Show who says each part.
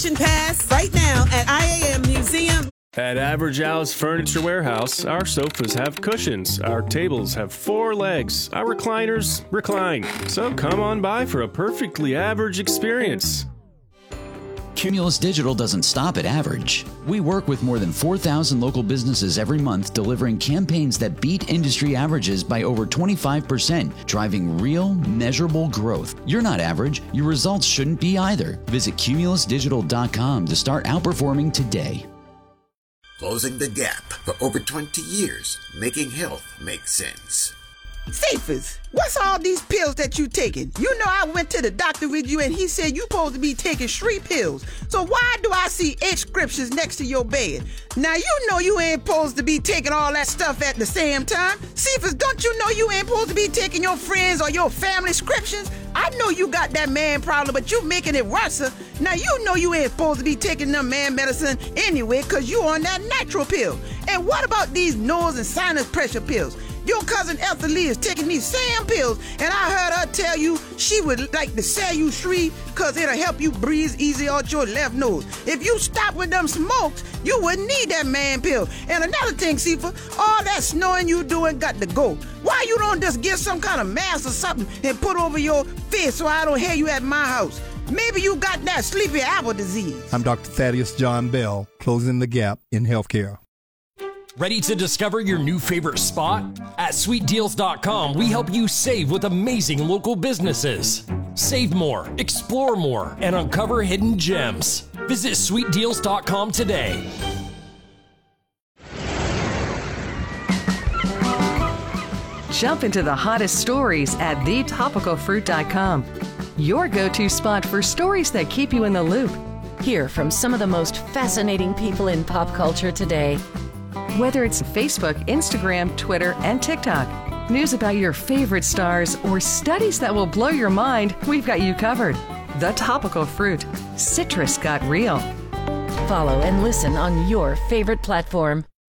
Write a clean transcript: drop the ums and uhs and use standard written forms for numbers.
Speaker 1: Pass right now at IAM Museum.
Speaker 2: At Average Al's Furniture Warehouse, our sofas have cushions, our tables have 4 legs, our recliners recline. So come on by for a perfectly average experience.
Speaker 3: Cumulus Digital doesn't stop at average. We work with more than 4,000 local businesses every month, delivering campaigns that beat industry averages by over 25%, driving real, measurable growth. You're not average. Your results shouldn't be either. Visit cumulusdigital.com to start outperforming today.
Speaker 4: Closing the gap for over 20 years, making health make sense.
Speaker 5: Cephas, what's all these pills that you taking? You know I went to the doctor with you and he said you supposed to be taking 3 pills. So why do I see 8 scriptures next to your bed? Now you know you ain't supposed to be taking all that stuff at the same time. Cephas, don't you know you ain't supposed to be taking your friends or your family scriptures? I know you got that man problem, but you making it worse. Now you know you ain't supposed to be taking them man medicine anyway because you on that natural pill. And what about these nose and sinus pressure pills? Your cousin Ethelene is taking these same pills, and I heard her tell you she would like to sell you 3 because it'll help you breathe easy out your left nose. If you stop with them smokes, you wouldn't need that man pill. And another thing, Cephas, all that snowing you doing got to go. Why you don't just get some kind of mask or something and put over your face so I don't hear you at my house? Maybe you got that sleepy apple disease.
Speaker 6: I'm Dr. Thaddeus John Bell, closing the gap in healthcare.
Speaker 7: Ready to discover your new favorite spot? At sweetdeals.com, we help you save with amazing local businesses. Save more, explore more, and uncover hidden gems. Visit sweetdeals.com today.
Speaker 8: Jump into the hottest stories at thetopicalfruit.com. Your go-to spot for stories that keep you in the loop.
Speaker 9: Hear from some of the most fascinating people in pop culture today.
Speaker 8: Whether it's Facebook, Instagram, Twitter, and TikTok, news about your favorite stars, or studies that will blow your mind, we've got you covered. The Topical Fruit. Citrus got real.
Speaker 9: Follow and listen on your favorite platform.